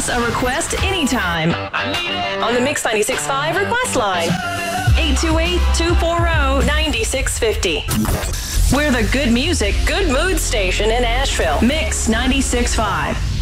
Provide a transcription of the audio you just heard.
us a request anytime on the Mix 96.5 request line. 828-240-9650. We're the good music, good mood station in Asheville. Mix 96.5.